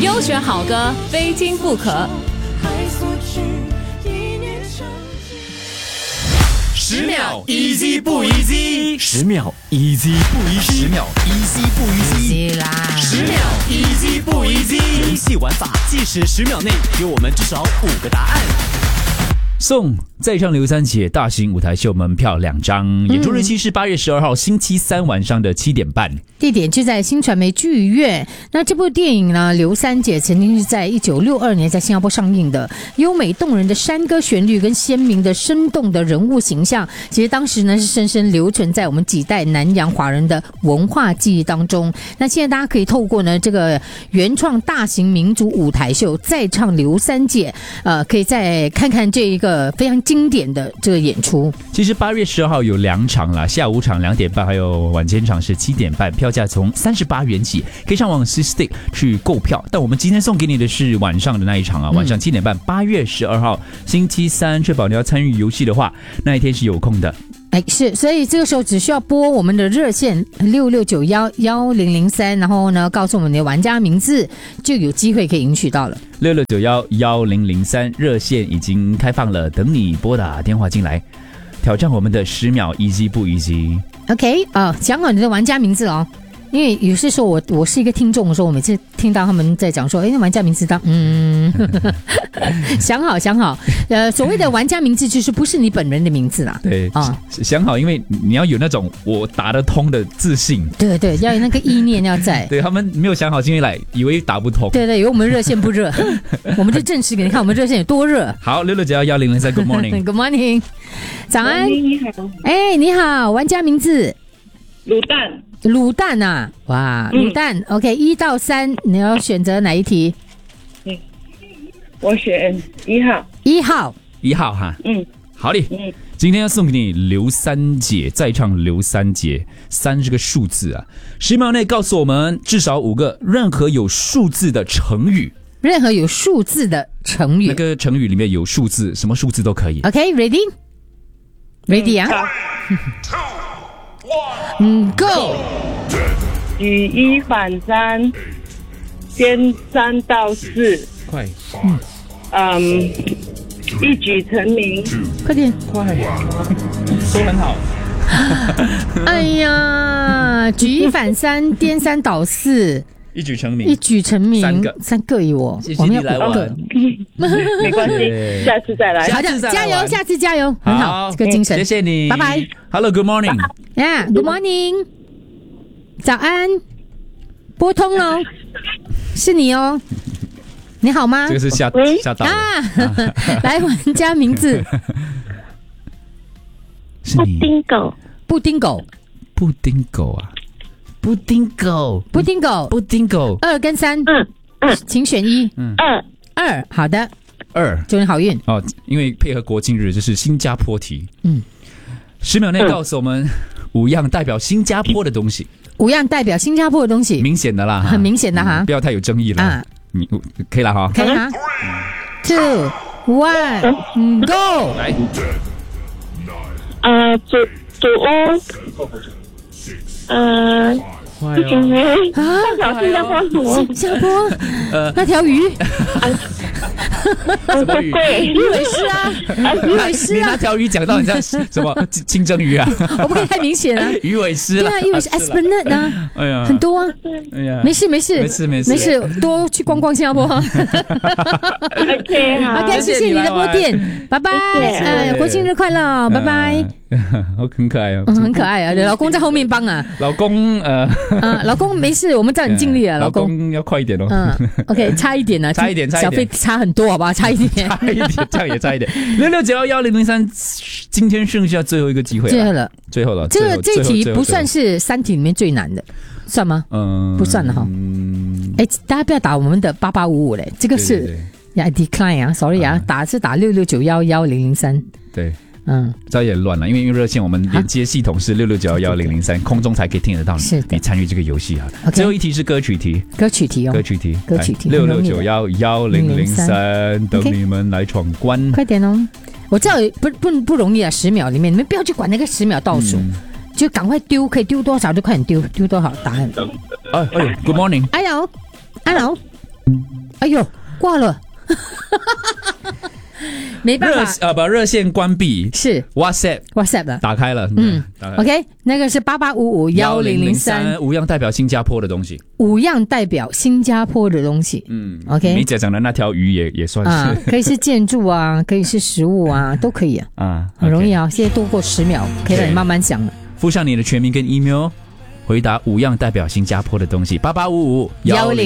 优选好歌，非听不可。 10秒 easy 不 easy？10秒 easy 不 easy？10秒 easy 不 easy？ 啦 10秒 easy 不 easy？ 游戏玩法，计时10秒内给我们至少5个答案。送在唱刘三姐大型舞台秀门票2张，演出日期是8月12号星期三晚上的7点半， 地点就在新传媒剧院。那这部电影呢，刘三姐曾经是在1962年在新加坡上映的，优美动人的山歌旋律跟鲜明的生动的人物形象，其实当时呢是深深留存在我们几代南洋华人的文化记忆当中。那现在大家可以透过呢这个原创大型民族舞台秀再唱刘三姐，可以再看看这一个非常经典的这个演出。 其实8月12号有2场啦，下午场2点半，还有晚间场是7点半，票价从38元起，可以上网 Stick 去购票。但我们今天送给你的是晚上的那一场啊，晚上7点半，8月12号星期三，确保你要参与游戏的话，那一天是有空的。 是，所以这个时候只需要拨我们的热线66911003，然后呢告诉我们你的玩家名字，就有机会可以赢取到了。 66911003热线已经开放了，等你拨打电话进来，挑战我们的10秒 easy 不 easy？OK， 想好你的玩家名字哦。因为有些时候我是一个听众的时候，我每次听到他们在讲说，那玩家名字想好，所谓的玩家名字就是不是你本人的名字啦。 对想好，因为你要有那种我打得通的自信。 对，要有那个意念要在。 对，他们没有想好进来，以为打不通。 对，以为我们热线不热，我们就证实给你看，我们热线有多热。 好，66911003 Good morning。 Good morning， 早安。 你好。 你好，玩家名字卤蛋啊，哇，卤蛋。OK， 1到3，你要选择哪一题？ 我选1号。 1号哈。好嘞。今天要送给你刘三姐，再唱刘三姐。3是个数字啊，10秒内告诉我们至少5个任何有数字的成语。 那个成语里面有数字，什么数字都可以。 OK，ready 啊。Go。 举一反三，颠3到4， 快。 一举成名， 快点， 快，都很好。 哎呀，举一反三，颠3倒4， 一举成名 ，3个有哦。 谢谢你来玩。 没关系，下次再来。 好的，加油，下次加油，很好，这个精神。 谢谢你， 拜拜。 Hello，Good morning。Good morning， 早安，拨通喽，是你哦，你好吗？ 这个是吓到了来，玩家名字。 是你。 布丁狗啊，布丁狗。 2跟3，请选1。2，好的。 2， 祝你好运哦。因为配合国庆日，就是新加坡题。10秒内告诉我们5样代表新加坡的东西。 明显的啦， 很明显的哈， 不要太有争议了。你可以了哈。 可以哈。2、1 ，Go。 来。 祖屋。 快新加坡那条鱼。 什么鱼？ 鱼尾狮啊！ 你那条鱼讲到很像什么清蒸鱼啊？ 我不可以太明显了。 鱼尾狮了。 对啊，鱼尾狮 Esplanade 啊， 哎呀， 很多啊。 哎呀， 没事，多去逛逛新加坡。OK， 谢谢你的拨电，拜拜。国庆日快乐，拜拜。 很可爱啊， 很可爱啊！老公在后面帮啊。 老公老公没事，我们在很尽力啊。 老公要快一点哦。 OK， 差一点啊， 差一点， 小费差很多，好吧？差一点， 这样也差一点。66911003，今天剩下最后一个机会了，最后了。 这题不算是3题里面最难的，算吗？不算了哈。大家不要打我们的8855嘞，这个是decline 啊 ，sorry 啊，打66911003。 对。这也乱了，因为热线我们连接系统是66911003，空中才可以听得到你参与这个游戏啊。最后一题是歌曲题，66911003，等你们来闯关， 快点哦！我知道不容易啊，10秒里面你们不要去管那个10秒倒数，就赶快丢，可以丢多少就快点丢多少答案。 Good morning。 Hello。 哎呦，挂了，没办法， 热线关闭， 是 WhatsApp 的。 打开了，打开了。 OK， 那个是88551003， 五样代表新加坡的东西。 5样代表新加坡的东西。OK， 你讲的那条鱼也算是可以是建筑啊，可以是食物啊，都可以啊。很容易啊，现在多过10秒，可以让你慢慢想了。 附上你的全名跟 email， 回答5样代表新加坡的东西，885510。